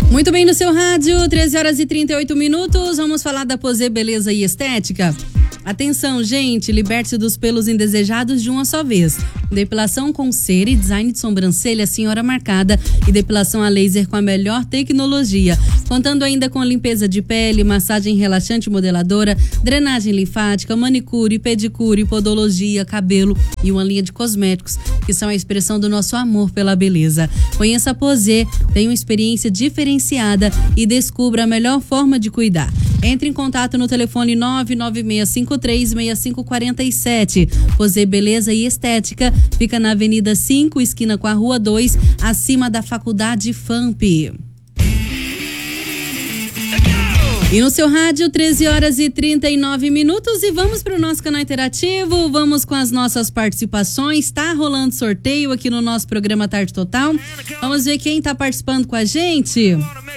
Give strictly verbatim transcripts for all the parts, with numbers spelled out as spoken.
Muito bem, no seu rádio, treze horas e trinta e oito minutos, vamos falar da Posê Beleza e Estética. Atenção, gente, liberte-se dos pelos indesejados de uma só vez. Depilação com cera e design de sobrancelha senhora marcada e depilação a laser com a melhor tecnologia. Contando ainda com limpeza de pele, massagem relaxante modeladora, drenagem linfática, manicure, pedicure, podologia, cabelo e uma linha de cosméticos, que são a expressão do nosso amor pela beleza. Conheça a Posê, tenha uma experiência diferenciada e descubra a melhor forma de cuidar. Entre em contato no telefone nove nove seis cinco três seis cinco quatro sete. Posê Beleza e Estética fica na Avenida cinco, esquina com a Rua dois, acima da Faculdade F A M P. E no seu rádio, treze horas e trinta e nove minutos, e vamos para o nosso canal interativo, vamos com as nossas participações. Tá rolando sorteio aqui no nosso programa Tarde Total. Vamos ver quem tá participando com a gente.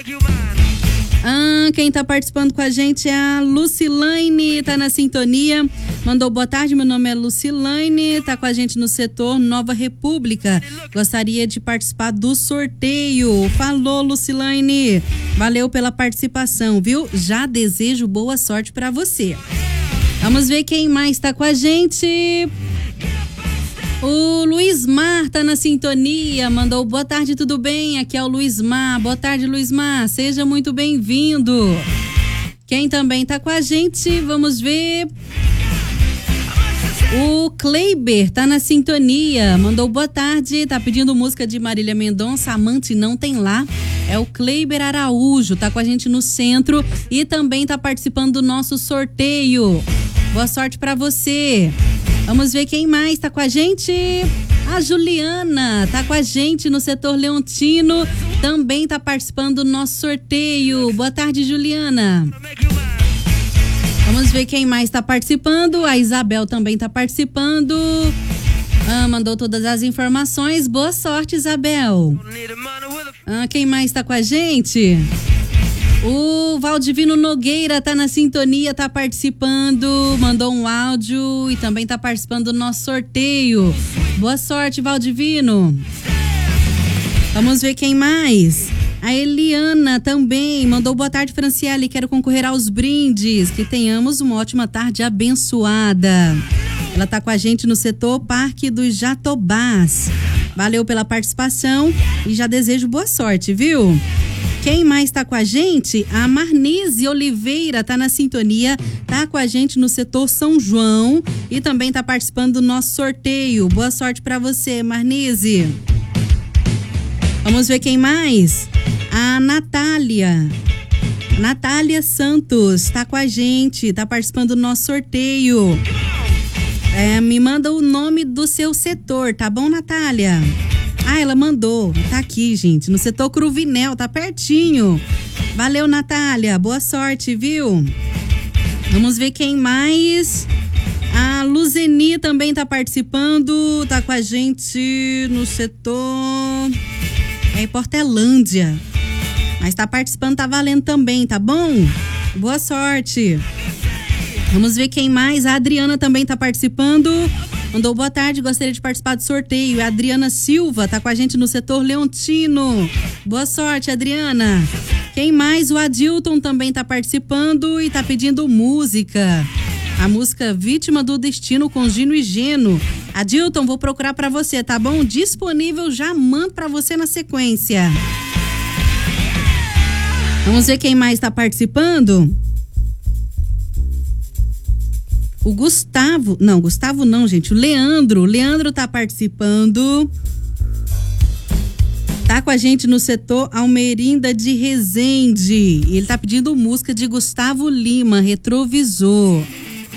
Ah, quem tá participando com a gente é a Lucilane, tá na sintonia. Mandou boa tarde, meu nome é Lucilane, tá com a gente no setor Nova República. Gostaria de participar do sorteio. Falou, Lucilane. Valeu pela participação, viu? Já desejo boa sorte pra você. Vamos ver quem mais tá com a gente. O Luiz Mar tá na sintonia, mandou boa tarde, tudo bem? Aqui é o Luiz Mar. Boa tarde, Luiz Mar. Seja muito bem-vindo. Quem também tá com a gente, vamos ver. O Kleiber tá na sintonia, mandou boa tarde, tá pedindo música de Marília Mendonça, Amante Não Tem Lá. É o Kleiber Araújo, tá com a gente no centro e também tá participando do nosso sorteio. Boa sorte pra você. Vamos ver quem mais tá com a gente. A Juliana tá com a gente no setor Leontino, também tá participando do nosso sorteio. Boa tarde, Juliana. Vamos ver quem mais tá participando. A Isabel também tá participando. Ah, mandou todas as informações. Boa sorte, Isabel. Ah, quem mais tá com a gente? O Valdivino Nogueira tá na sintonia, tá participando, mandou um áudio e também tá participando do nosso sorteio. Boa sorte, Valdivino. Vamos ver quem mais. A Eliana também mandou boa tarde, Franciele, quero concorrer aos brindes. Que tenhamos uma ótima tarde abençoada. Ela tá com a gente no setor Parque dos Jatobás. Valeu pela participação e já desejo boa sorte, viu? Quem mais tá com a gente? A Marnise Oliveira tá na sintonia, tá com a gente no setor São João e também tá participando do nosso sorteio. Boa sorte pra você, Marnise. Vamos ver quem mais? A Natália. Natália Santos tá com a gente, tá participando do nosso sorteio. É, me manda o nome do seu setor, tá bom, Natália? Ah, ela mandou, tá aqui, gente, no setor Cruvinel, tá pertinho. Valeu, Natália, boa sorte, viu? Vamos ver quem mais. A Luzeni também tá participando, tá com a gente no setor é em Portelândia. Mas tá participando, tá valendo também, tá bom? Boa sorte. Vamos ver quem mais. A Adriana também tá participando. Mandou boa tarde, gostaria de participar do sorteio. A Adriana Silva tá com a gente no setor Leontino. Boa sorte, Adriana. Quem mais? O Adilton também tá participando e tá pedindo música. A música Vítima do Destino com Gino e Geno. Adilton, vou procurar pra você, tá bom? Disponível, já mando pra você na sequência. Vamos ver quem mais tá participando. O Gustavo, não, Gustavo não, gente, o Leandro, o Leandro tá participando, tá com a gente no setor Almerinda de Resende, e ele tá pedindo música de Gustavo Lima, Retrovisor.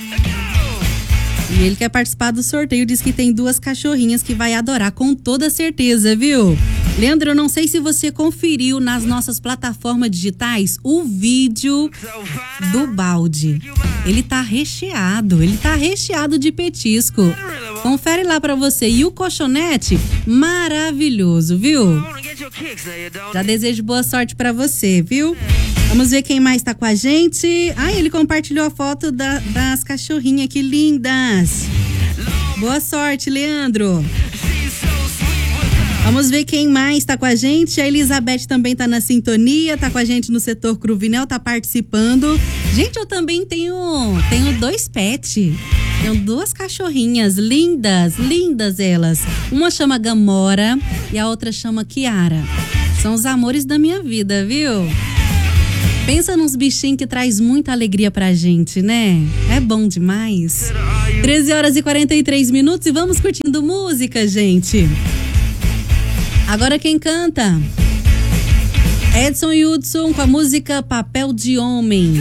E ele quer participar do sorteio, diz que tem duas cachorrinhas que vai adorar, com toda certeza, viu? Leandro, eu não sei se você conferiu nas nossas plataformas digitais o vídeo do balde. Ele tá recheado, ele tá recheado de petisco. Confere lá pra você. E o colchonete, maravilhoso, viu? Já desejo boa sorte pra você, viu? Vamos ver quem mais tá com a gente. Ah, ele compartilhou a foto da, das cachorrinhas, que lindas. Boa sorte, Leandro. Vamos ver quem mais tá com a gente. A Elizabeth também tá na sintonia, tá com a gente no setor Cruvinel, tá participando. Gente, eu também tenho, tenho dois pets. Tenho duas cachorrinhas lindas, lindas elas. Uma chama Gamora e a outra chama Kiara. São os amores da minha vida, viu? Pensa nos bichinhos que traz muita alegria pra gente, né? É bom demais. treze horas e quarenta e três minutos e vamos curtindo música, gente. Agora quem canta? Edson Hudson com a música Papel de Homem.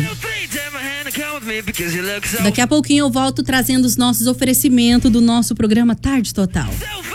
Daqui a pouquinho eu volto trazendo os nossos oferecimentos do nosso programa Tarde Total.